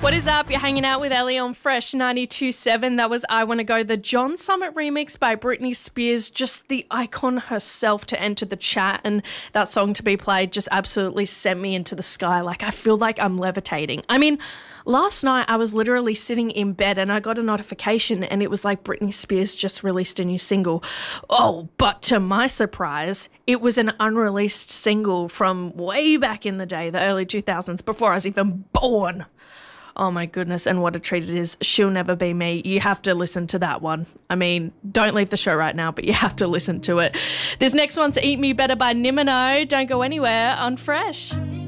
What is up? You're hanging out with Ellie on Fresh 92.7. That was I Want to Go, the John Summit remix by Britney Spears, just the icon herself to enter the chat, and that song to be played just absolutely sent me into the sky. Like, I feel like I'm levitating. I mean, last night I was literally sitting in bed and I got a notification and it was like Britney Spears just released a new single. Oh, but to my surprise, it was an unreleased single from way back in the day, the early 2000s, before I was even born. Oh my goodness, and what a treat it is. She'll Never Be Me. You have to listen to that one. I mean, don't leave the show right now, but you have to listen to it. This next one's Eat Me Better by Nimino. Don't go anywhere on Fresh.